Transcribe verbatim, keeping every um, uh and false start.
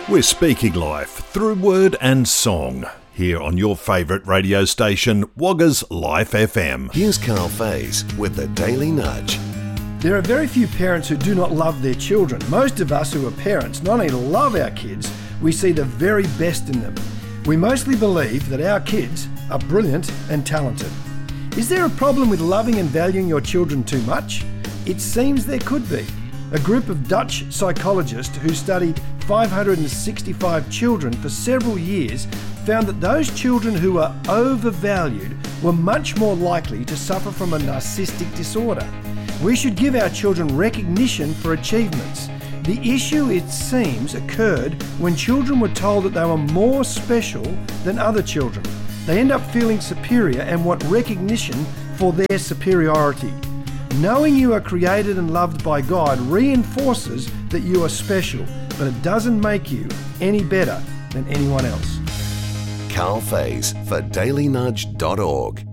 We're speaking life through word and song here on your favourite radio station, Wagga's Life F M. Here's Carl Faze with the Daily Nudge. There are very few parents who do not love their children. Most of us who are parents not only love our kids, we see the very best in them. We mostly believe that our kids are brilliant and talented. Is there a problem with loving and valuing your children too much? It seems there could be. A group of Dutch psychologists who studied five hundred sixty-five children for several years found that those children who were overvalued were much more likely to suffer from a narcissistic disorder. We should give our children recognition for achievements. The issue, it seems, occurred when children were told that they were more special than other children. They end up feeling superior and want recognition for their superiority. Knowing you are created and loved by God reinforces that you are special, but it doesn't make you any better than anyone else. Carl Faze for daily nudge dot org.